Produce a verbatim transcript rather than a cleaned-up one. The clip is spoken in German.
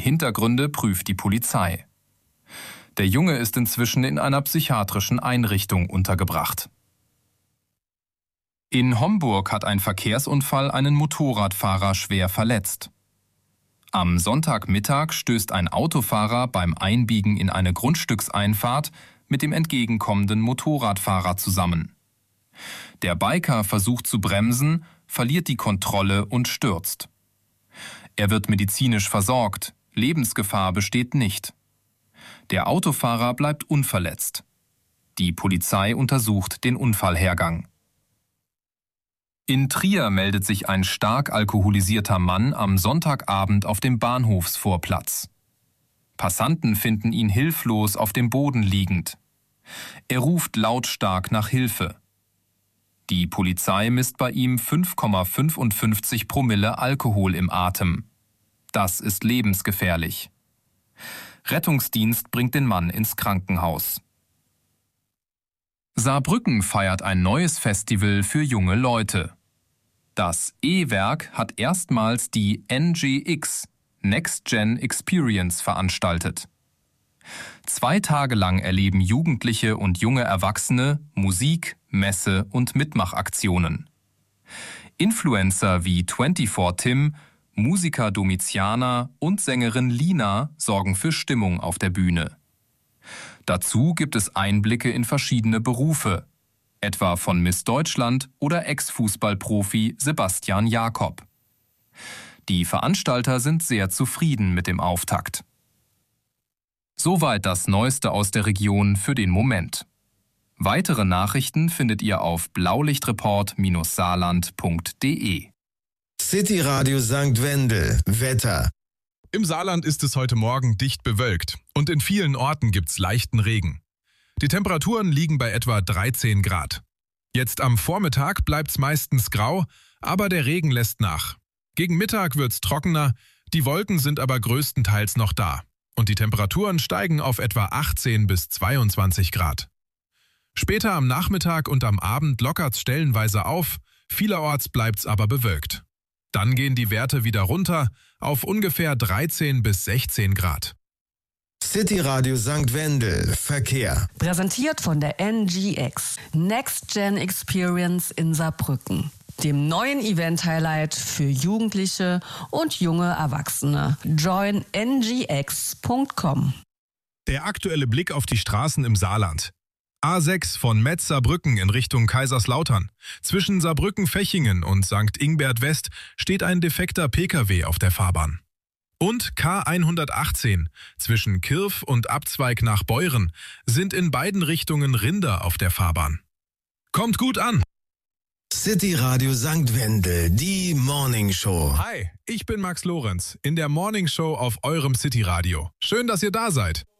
Hintergründe prüft die Polizei. Der Junge ist inzwischen in einer psychiatrischen Einrichtung untergebracht. In Homburg hat ein Verkehrsunfall einen Motorradfahrer schwer verletzt. Am Sonntagmittag stößt ein Autofahrer beim Einbiegen in eine Grundstückseinfahrt mit dem entgegenkommenden Motorradfahrer zusammen. Der Biker versucht zu bremsen, verliert die Kontrolle und stürzt. Er wird medizinisch versorgt, Lebensgefahr besteht nicht. Der Autofahrer bleibt unverletzt. Die Polizei untersucht den Unfallhergang. In Trier meldet sich ein stark alkoholisierter Mann am Sonntagabend auf dem Bahnhofsvorplatz. Passanten finden ihn hilflos auf dem Boden liegend. Er ruft lautstark nach Hilfe. Die Polizei misst bei ihm fünf Komma fünfundfünfzig Promille Alkohol im Atem. Das ist lebensgefährlich. Rettungsdienst bringt den Mann ins Krankenhaus. Saarbrücken feiert ein neues Festival für junge Leute. Das E-Werk hat erstmals die N G X, Next Gen Experience, veranstaltet. Zwei Tage lang erleben Jugendliche und junge Erwachsene Musik, Messe und Mitmachaktionen. Influencer wie vierundzwanzig Tim, Musiker Domitiana und Sängerin Lina sorgen für Stimmung auf der Bühne. Dazu gibt es Einblicke in verschiedene Berufe, etwa von Miss Deutschland oder Ex-Fußballprofi Sebastian Jakob. Die Veranstalter sind sehr zufrieden mit dem Auftakt. Soweit das Neueste aus der Region für den Moment. Weitere Nachrichten findet ihr auf blaulichtreport Bindestrich saarland Punkt de. City Radio Sankt Wendel. Wetter. Im Saarland ist es heute Morgen dicht bewölkt und in vielen Orten gibt's leichten Regen. Die Temperaturen liegen bei etwa dreizehn Grad. Jetzt am Vormittag bleibt's meistens grau, aber der Regen lässt nach. Gegen Mittag wird's trockener, die Wolken sind aber größtenteils noch da und die Temperaturen steigen auf etwa achtzehn bis zweiundzwanzig Grad. Später am Nachmittag und am Abend lockert's stellenweise auf, vielerorts bleibt's aber bewölkt. Dann gehen die Werte wieder runter auf ungefähr dreizehn bis sechzehn Grad. City Radio Sankt Wendel. Verkehr. Präsentiert von der N G X, Next Gen Experience in Saarbrücken, dem neuen Event-Highlight für Jugendliche und junge Erwachsene. join n g x punkt com. Der aktuelle Blick auf die Straßen im Saarland. A sechs von Metz Saarbrücken in Richtung Kaiserslautern. Zwischen Saarbrücken-Fechingen und Sankt Ingbert West steht ein defekter P K W auf der Fahrbahn. Und K hundertachtzehn zwischen Kirf und Abzweig nach Beuren sind in beiden Richtungen Rinder auf der Fahrbahn. Kommt gut an! City Radio Sankt Wendel, die Morning Show. Hi, ich bin Max Lorenz in der Morning Show auf eurem City Radio. Schön, dass ihr da seid.